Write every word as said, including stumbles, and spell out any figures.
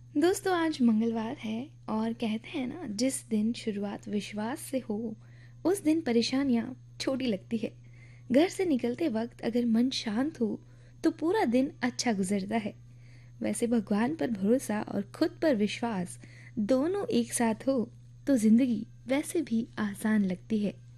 दोस्तों आज मंगलवार है और कहते हैं ना, जिस दिन शुरुआत विश्वास से हो उस दिन परेशानियां छोटी लगती है। घर से निकलते वक्त अगर मन शांत हो तो पूरा दिन अच्छा गुजरता है। वैसे भगवान पर भरोसा और खुद पर विश्वास दोनों एक साथ हो तो जिंदगी वैसे भी आसान लगती है।